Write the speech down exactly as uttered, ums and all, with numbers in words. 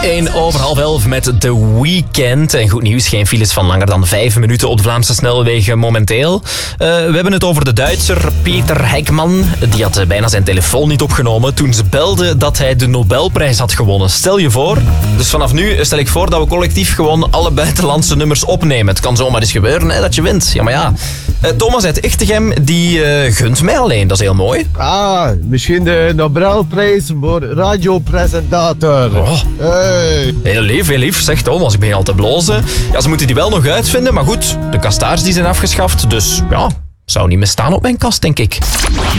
één over half elf met The Weeknd. En goed nieuws, geen files van langer dan vijf minuten op de Vlaamse snelwegen momenteel. Uh, we hebben het over de Duitser Peter Heckman. Die had bijna zijn telefoon niet opgenomen toen ze belden dat hij de Nobelprijs had gewonnen. Stel je voor. Dus vanaf nu stel ik voor dat we collectief gewoon alle buitenlandse nummers opnemen. Het kan zomaar eens gebeuren hè, dat je wint. Ja, maar ja. Uh, Thomas uit Echtegem, die uh, gunt mij alleen. Dat is heel mooi. Ah, misschien de Nobelprijs voor radiopresentator. Oh. Hey. Heel lief, heel lief. Zeg Thomas, ik begin al te blozen. Ja, ze moeten die wel nog uitvinden, maar goed. De kastaars die zijn afgeschaft, dus ja, zou niet meer staan op mijn kast, denk ik.